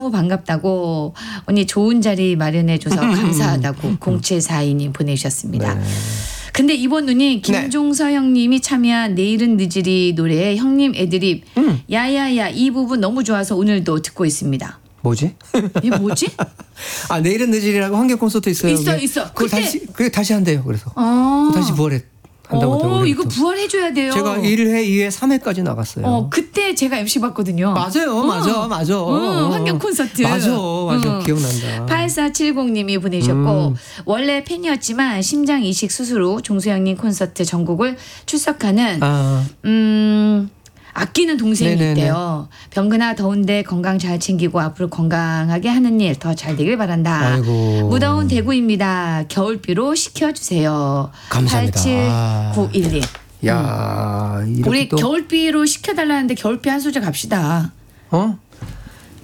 너무 반갑다고 언니 좋은 자리 마련해줘서 감사하다고 0742님 보내주셨습니다. 네. 근데 이번 눈이 김종서 형님이 참여한 내일은 늦으리 노래에 형님 애드립 야야야 이 부분 너무 좋아서 오늘도 듣고 있습니다. 뭐지? 이게 뭐지? 아 내일은 늦으리라고 환경 콘서트 있어요. 있어. 그걸 다시 한대요. 그래서 다시 부활해. 한다고 오, 이거 부활해줘야 돼요. 제가 1회, 2회, 3회까지 나갔어요. 그때 제가 MC 봤거든요. 맞아요. 맞아. 환경 콘서트. 맞아. 기억난다. 8470님이 보내셨고 원래 팬이었지만 심장 이식 수술 후 종수형님 콘서트 전국을 출석하는 아끼는 동생이 있대요. 병근아 더운데 건강 잘 챙기고 앞으로 건강하게 하는 일 더 잘 되길 바란다. 아이고. 무더운 대구입니다. 겨울비로 식혀주세요. 감사합니다. 87911. 야, 이렇게 우리 또 겨울비로 시켜달라는데 겨울비 한 소절 갑시다. 어?